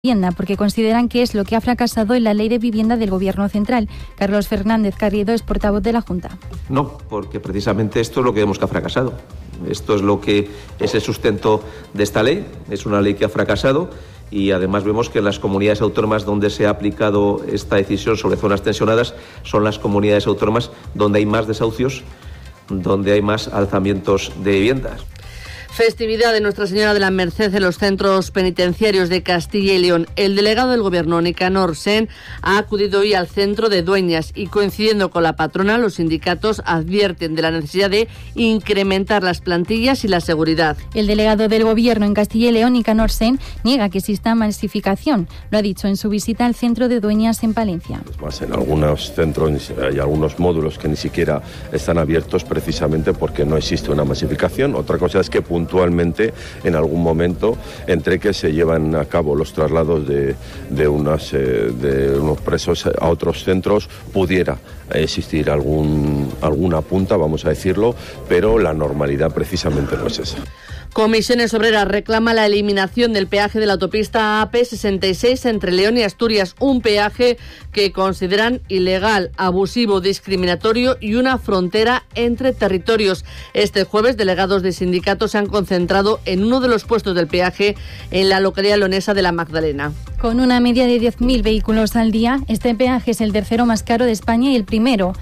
vivienda, porque consideran que es lo que ha fracasado en la ley de vivienda del Gobierno central. Carlos Fernández Carriedo es portavoz de la Junta. No, porque precisamente esto es lo que vemos que ha fracasado. Esto es lo que es el sustento de esta ley. Es una ley que ha fracasado y además vemos que en las comunidades autónomas donde se ha aplicado esta decisión sobre zonas tensionadas son las comunidades autónomas donde hay más desahucios, donde hay más alzamientos de viviendas. Festividad de Nuestra Señora de la Merced en los centros penitenciarios de Castilla y León. El delegado del Gobierno, Nicanor Sen, ha acudido hoy al centro de Dueñas y, coincidiendo con la patrona, los sindicatos advierten de la necesidad de incrementar las plantillas y la seguridad. El delegado del Gobierno en Castilla y León, Nicanor Sen, niega que exista masificación. Lo ha dicho en su visita al centro de Dueñas en Palencia. Más, en algunos centros hay algunos módulos que ni siquiera están abiertos precisamente porque no existe una masificación. Otra cosa es que puntualmente en algún momento entre que se llevan a cabo los traslados de unos presos a otros centros pudiera existir alguna punta, vamos a decirlo, pero la normalidad precisamente no es esa. Comisiones Obreras reclama la eliminación del peaje de la autopista AP66 entre León y Asturias, un peaje que consideran ilegal, abusivo, discriminatorio y una frontera entre territorios. Este jueves, delegados de sindicatos se han concentrado en uno de los puestos del peaje en la localidad leonesa de La Magdalena. Con una media de 10.000 vehículos al día, este peaje es el tercero más caro de España y el primero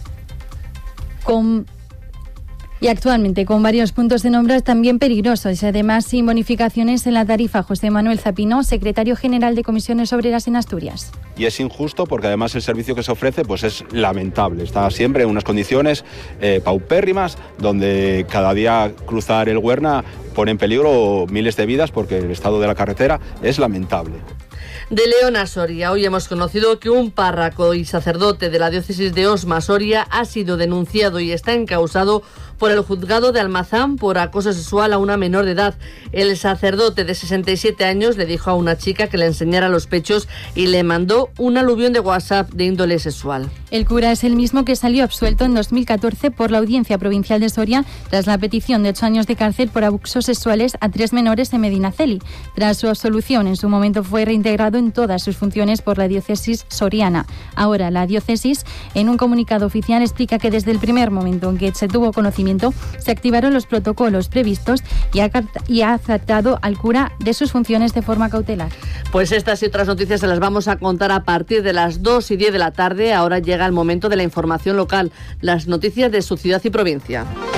y actualmente con varios puntos de nombres también peligrosos y además sin bonificaciones en la tarifa. José Manuel Zapino, secretario general de Comisiones Obreras en Asturias. Y es injusto porque además el servicio que se ofrece pues es lamentable. Está siempre en unas condiciones paupérrimas donde cada día cruzar el Huerna pone en peligro miles de vidas porque el estado de la carretera es lamentable. De León a Soria, hoy hemos conocido que un párroco y sacerdote de la diócesis de Osma, Soria, ha sido denunciado y está encausado por el juzgado de Almazán por acoso sexual a una menor de edad. El sacerdote de 67 años le dijo a una chica que le enseñara los pechos y le mandó un aluvión de WhatsApp de índole sexual. El cura es el mismo que salió absuelto en 2014 por la Audiencia Provincial de Soria tras la petición de 8 años de cárcel por abusos sexuales a 3 menores en Medinaceli. Tras su absolución, en su momento fue reintegrado en todas sus funciones por la diócesis soriana. Ahora, la diócesis, en un comunicado oficial, explica que desde el primer momento en que se tuvo conocimiento, se activaron los protocolos previstos y ha tratado al cura de sus funciones de forma cautelar. Pues estas y otras noticias se las vamos a contar a partir de las 2:10 de la tarde. Ahora llega el momento de la información local, las noticias de su ciudad y provincia.